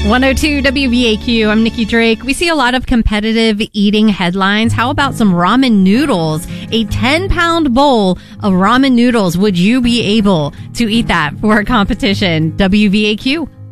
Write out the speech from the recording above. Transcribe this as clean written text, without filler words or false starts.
102 WVAQ. I'm Nikki Drake. We see a lot of competitive eating headlines. How about some ramen noodles? A 10-pound bowl of ramen noodles. Would you be able to eat that for a competition? WVAQ